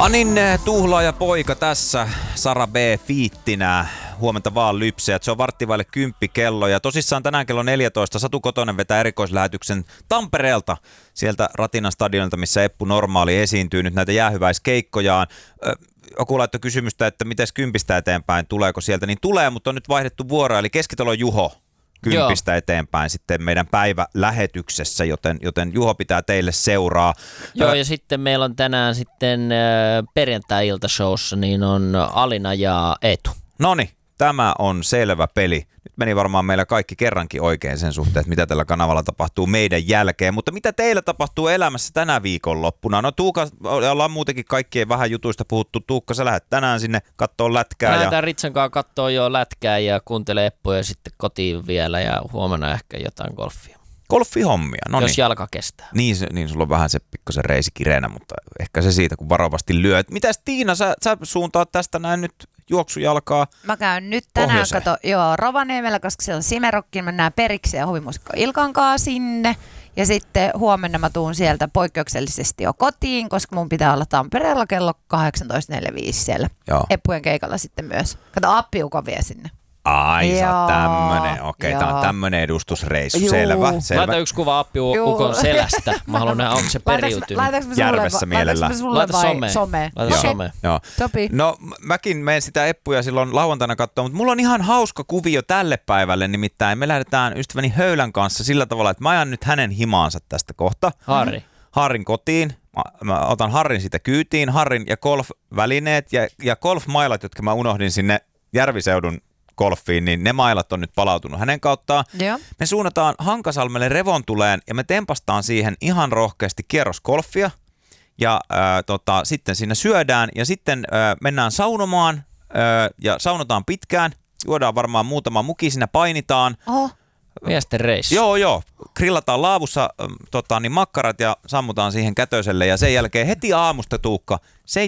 Anin tuhlaaja poika tässä, Sara B. Fiittinä. Huomenta vaan lypseät. Se on 10:15 kello ja tosissaan tänään kello 14 Satu Kotonen vetää erikoislähetyksen Tampereelta, sieltä Ratinan stadionilta, missä Eppu Normaali esiintyy nyt näitä jäähyväiskeikkojaan. Joku laittoi kysymystä, että miten 10 eteenpäin, tuleeko sieltä, niin tulee, mutta on nyt vaihdettu vuoroa, eli Keskitalon Juho 10 eteenpäin sitten meidän päivälähetyksessä, joten Juho pitää teille seuraa. Joo, ja sitten meillä on tänään sitten perjantai-iltashowssa, niin on Alina ja Eetu. Noniin, tämä on selvä peli. Nyt meni varmaan meillä kaikki kerrankin oikein sen suhteen, että mitä tällä kanavalla tapahtuu meidän jälkeen. Mutta mitä teillä tapahtuu elämässä tänä viikonloppuna? No Tuukka, ollaan muutenkin kaikkien vähän jutuista puhuttu. Tuukka, sä lähdet tänään sinne kattoo lätkää. Mä lähdetään Ritsan kanssa kattoo jo lätkää ja kuuntelee Eppuja sitten kotiin vielä ja huomenna ehkä jotain golfia. Golfihommia, no jos jalka kestää. Niin, sulla on vähän se pikkusen reisi kireenä, mutta ehkä se siitä, kun varovasti lyöt. Mitäs Tiina, sä suuntaat tästä näin nyt juoksujalkaa? Mä käyn nyt tänään, Rovaniemellä, koska siellä on Simerokkin, mennään periksi ja hovimuusikko Ilkan kanssa sinne. Ja sitten huomenna mä tuun sieltä poikkeuksellisesti jo kotiin, koska mun pitää olla Tampereella kello 18.45 siellä. Joo. Eppujen keikalla sitten myös. Kato, appiukon vie sinne. Ai, sä oot tämmönen. Okei, tää on tämmönen edustusreissu. Selvä. Laita yksi kuva appiukon selästä. Mä haluan nähdä, onko se periytynyt. Järvessä mielellään. Laita someen. Laita someen. Joo. Sopii. No, mäkin menen sitä Eppuja silloin lauantaina katsomaan, mutta mulla on ihan hauska kuvio tälle päivälle. Nimittäin me lähdetään ystäväni Höylän kanssa sillä tavalla, että mä ajan nyt hänen himaansa tästä kohta. Harrin kotiin. Mä otan Harrin siitä kyytiin. Harrin ja golf-välineet ja golf-mailat, jotka mä unohdin sinne Järviseudun golfiin, niin ne mailat on nyt palautunut hänen kauttaan. Joo. Me suunnataan Hankasalmelle Revontuleen ja me tempastaan siihen ihan rohkeasti kierros golfia ja sitten siinä syödään ja sitten mennään saunomaan ja saunotaan pitkään. Juodaan varmaan muutama muki, siinä painitaan. Oho. Miesten reissu. Joo. Grillataan laavussa makkarat ja sammutaan siihen kätöselle ja sen jälkeen heti aamusta Tuukka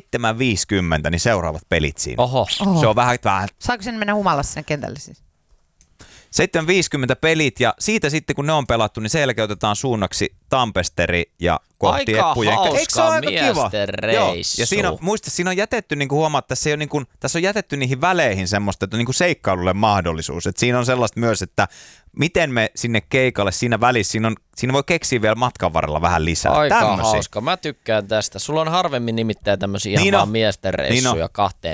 7.50 niin seuraavat pelit siinä. Oho. Se on vähän. Saako sinne mennä humalassa sinne kentälle siis? 7.50 pelit ja siitä sitten kun ne on pelattu, niin sen jälkeen otetaan suunnaksi Tampesteri ja kohti Eppujen. Aika hauska miesten reissu. Ja siinä on jätetty, niin kuin huomaat, tässä on jätetty niihin väleihin semmoista, että on niin kuin seikkailulle mahdollisuus. Että siinä on sellaista myös, että miten me sinne keikalle siinä välissä, siinä voi keksiä vielä matkan varrella vähän lisää. Aika hauska. Mä tykkään tästä. Sulla on harvemmin nimittäin tämmöisiä ihan vaan miesten reissuja 2